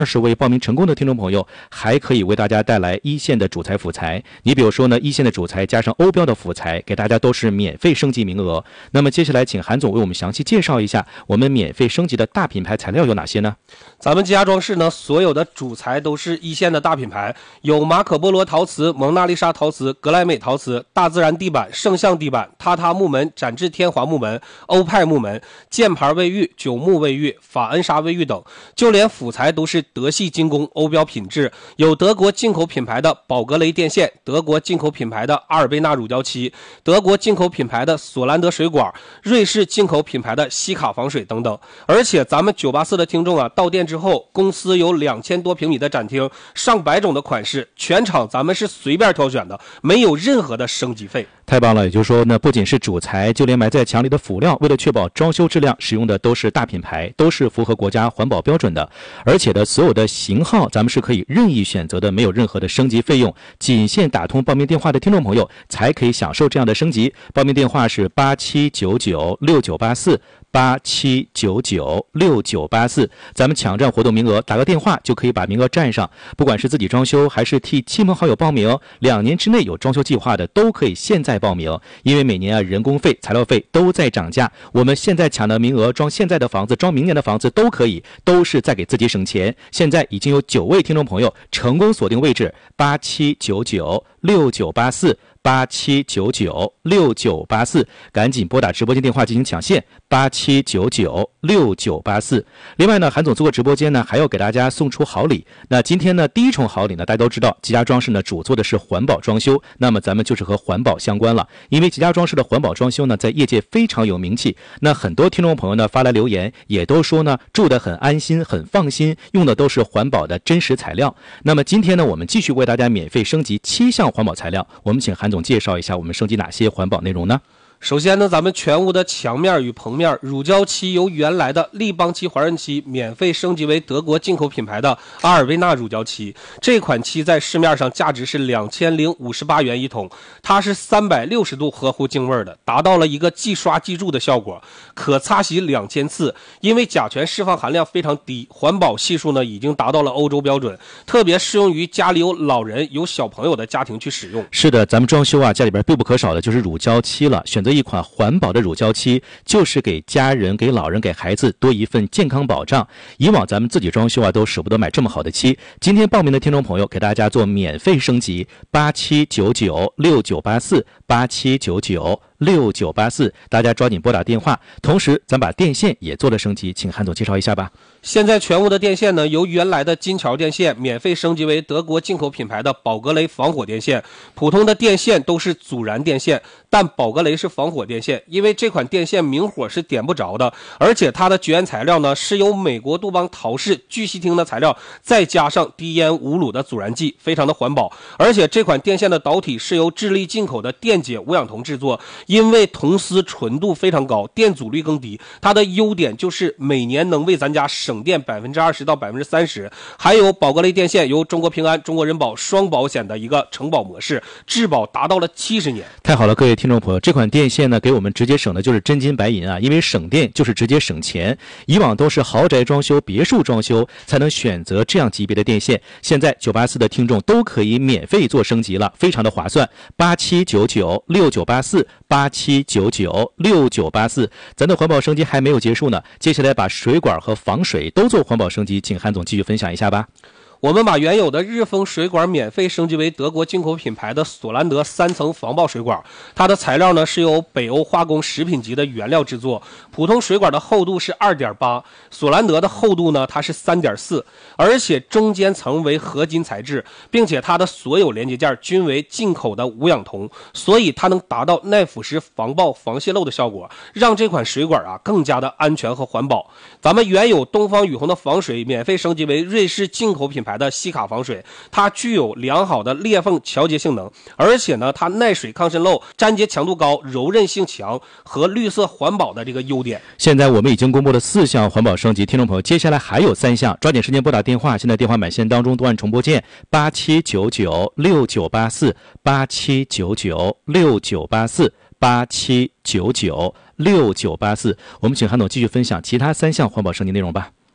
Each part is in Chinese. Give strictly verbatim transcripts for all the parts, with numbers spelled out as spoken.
二十位报名成功的听众朋友，还可以为大家带来一线的主材辅材。你比如说呢，一线的主材加上欧标的辅材，给大家都是免费升级名额。那么接下来请韩总为我们详细介绍一下我们免费升级的大品牌材料有哪些呢？ 咱们吉家装饰呢，所有的主材都是一线的大品牌，有马可波罗陶瓷、蒙娜丽莎陶瓷、格莱美陶瓷、大自然地板、圣象地板、榻榻木门、展翅天华木门、欧派木门、箭牌卫浴、九木卫浴、法恩莎卫浴等，就连辅材都是德系精工，欧标品质，有德国进口品牌的宝格雷电线，德国进口品牌的阿尔贝纳乳胶漆，德国进口品牌的索兰德水管，瑞士进口品牌的西卡防水等等。而且咱们九八四的听众啊，到店之后，公司有两千多平米的展厅，上百种的款式，全场咱们是随便挑选的，没有任何的升级费。 太棒了，也就是说呢，不仅是主材，就连埋在墙里的辅料，为了确保装修质量，使用的都是大品牌，都是符合国家环保标准的。而且的所有的型号，咱们是可以任意选择的，没有任何的升级费用，仅限打通报名电话的听众朋友才可以享受这样的升级。报名电话是八七九九六九八四。八七九九六九八四，咱们抢占活动名额，打个电话就可以把名额占上。不管是自己装修还是替亲朋好友报名，两年之内有装修计划的都可以现在报名。因为每年啊人工费、材料费都在涨价，我们现在抢的名额，装现在的房子、装明年的房子都可以，都是在给自己省钱。现在已经有九位听众朋友成功锁定位置，八七九九六九八四。八七九九六九八四，赶紧拨打直播间电话进行抢线，八七九九六九八四。另外呢，韩总做个直播间呢，还要给大家送出好礼。那今天呢，第一重好礼呢，大家都知道，吉家装饰呢主做的是环保装修，那么咱们就是和环保相关了。因为吉家装饰的环保装修呢，在业界非常有名气。那很多听众朋友呢发来留言，也都说呢住得很安心、很放心，用的都是环保的真实材料。那么今天呢，我们继续为大家免费升级七项环保材料，我们请韩总介绍一下我们升级哪些环保内容呢？ 首先呢，咱们全屋的墙面与棚面乳胶漆由原来的立邦漆环润漆免费升级为德国进口品牌的阿尔维纳乳胶漆。这款漆在市面上价值是两千零五十八元一桶，它是三百六十度合乎净味的，达到了一个即刷即蛀的效果，可擦洗两千次。因为甲醛释放含量非常低，环保系数呢已经达到了欧洲标准，特别适用于家里有老人、有小朋友的家庭去使用。 是的，咱们装修啊，家里边必不可少的就是乳胶漆了。选择一款环保的乳胶漆，就是给家人、给老人、给孩子多一份健康保障。以往咱们自己装修啊，都舍不得买这么好的漆。今天报名的听众朋友，给大家做免费升级，八七九九六九八四，八七九九六九八四，大家抓紧拨打电话。同时，咱把电线也做了升级，请韩总介绍一下吧。 现在全屋的电线呢，由原来的金桥电线免费升级为德国进口品牌的宝格雷防火电线。普通的电线都是阻燃电线，但宝格雷是防火电线，因为这款电线明火是点不着的，而且它的绝缘材料呢是由美国杜邦陶氏聚烯烃的材料，再加上低烟无卤的阻燃剂，非常的环保。而且这款电线的导体是由智利进口的电解无氧铜制作，因为铜丝纯度非常高，电阻率更低，它的优点就是每年能为咱家省电百分之二十到百分之三十。还有宝格雷电线由中国平安、中国人保双保险的一个承保模式，质保达到了七十年。 太好了，各位听众朋友，这款电线呢，给我们直接省的就是真金白银啊！因为省电就是直接省钱。以往都是豪宅装修、别墅装修才能选择这样级别的电线，现在九八四的听众都可以免费做升级了，非常的划算。八七九九六九八四，八七九九六九八四，咱的环保升级还没有结束呢，接下来把水管和防水都做环保升级，请韩总继续分享一下吧。 我们把原有的日丰水管免费升级为德国进口品牌的索兰德三层防爆水管，它的材料呢是由北欧化工食品级的原料制作。普通水管的厚度是 二点八， 索兰德的厚度呢它是 三点四， 而且中间层为合金材质，并且它的所有连接件均为进口的无氧铜，所以它能达到耐腐蚀、防爆、防泄漏的效果，让这款水管啊更加的安全和环保。咱们原有东方雨虹的防水免费升级为瑞士进口品牌的西卡防水，它具有良好的裂缝调节性能，而且呢它耐水抗渗漏、粘结强度高、柔韧性强和绿色环保的这个优点。 现在我们已经公布了四项环保升级，听众朋友接下来还有三项，抓紧时间拨打电话，现在电话满线当中都按重播键八七九九六九八四，八七九九六九八四，八七九九六九八四。我们请韩总继续分享其他三项环保升级内容吧。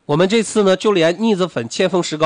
我们这次呢，就连腻子粉、千凤石膏